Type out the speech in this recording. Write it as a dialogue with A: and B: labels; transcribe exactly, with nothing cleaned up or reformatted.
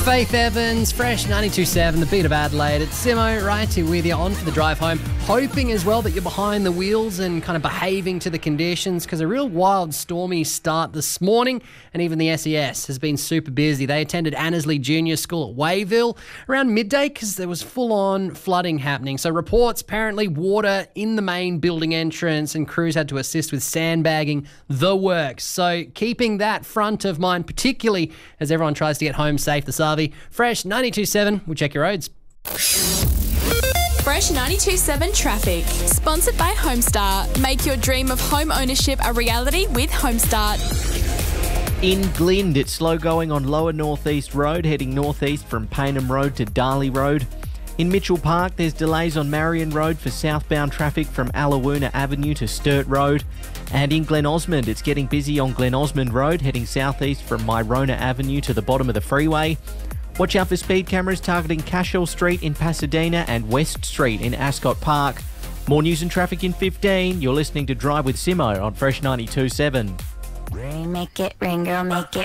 A: Faith Evans, Fresh ninety-two point seven, the beat of Adelaide. It's Simo right here with you on for the drive home. Hoping as well that you're behind the wheels and kind of behaving to the conditions, because a real wild stormy start this morning, and even the S E S has been super busy. They attended Annesley Junior School at Wayville around midday because there was full-on flooding happening. So reports, apparently water in the main building entrance, and crews had to assist with sandbagging the works. So keeping that front of mind, particularly as everyone tries to get home safe this afternoon. Fresh ninety-two point seven, we'll check your roads.
B: Fresh ninety-two point seven traffic. Sponsored by Homestart. Make your dream of home ownership a reality with Homestart.
C: In Glynde, it's slow going on Lower North East Road, heading northeast from Paynham Road to Darley Road. In Mitchell Park, there's delays on Marion Road for southbound traffic from Allawoona Avenue to Sturt Road. And in Glen Osmond, it's getting busy on Glen Osmond Road, heading southeast from Myrona Avenue to the bottom of the freeway. Watch out for speed cameras targeting Cashel Street in Pasadena and West Street in Ascot Park. More news and traffic in fifteen. You're listening to Drive with Simo on Fresh ninety-two point seven.
D: Make it rain, girl, make it